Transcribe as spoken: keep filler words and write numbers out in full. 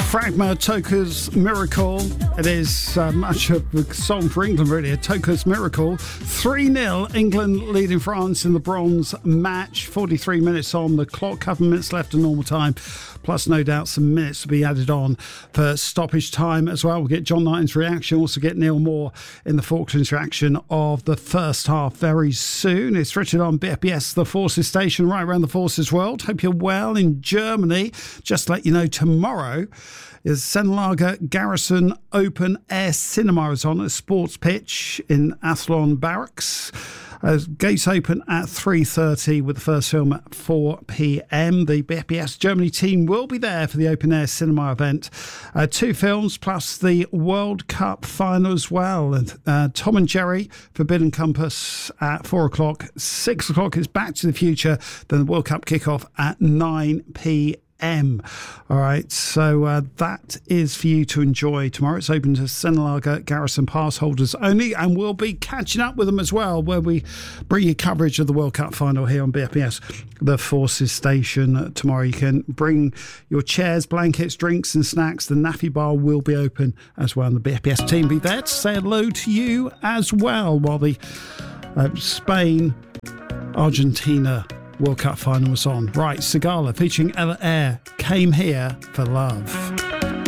Fragma, Toka's Miracle. It is uh, much of a song for England, really. Toka's Miracle. three nil, England leading France in the bronze match. forty-three minutes on the clock, couple of minutes left of normal time. Plus, no doubt, some minutes to be added on for stoppage time as well. We'll get John Knighton's reaction, also get Neil Moore in the Falklands reaction of the first half very soon. It's Richard on B F B S, the Forces Station, right around the Forces world. Hope you're well in Germany. Just to let you know, tomorrow is Sennelager Garrison Open Air Cinema is on a sports pitch in Athlone Barracks. Uh, gates open at three thirty with the first film at four p.m. The B F B S Germany team will be there for the open air cinema event. Uh, two films plus the World Cup final as well. And, uh, Tom and Jerry, Forbidden Compass at four o'clock. six o'clock is Back to the Future. Then the World Cup kickoff at nine p.m. M. All right, so uh, that is for you to enjoy tomorrow. It's open to Sennelager Garrison pass holders only, and we'll be catching up with them as well, where we bring you coverage of the World Cup final here on B F B S, the Forces Station. Uh, tomorrow you can bring your chairs, blankets, drinks and snacks. The Naffy Bar will be open as well, and the B F B S team will be there to say hello to you as well, while the uh, Spain, Argentina World Cup final was on. Right, Sigala featuring Ella Eyre, Came Here for Love.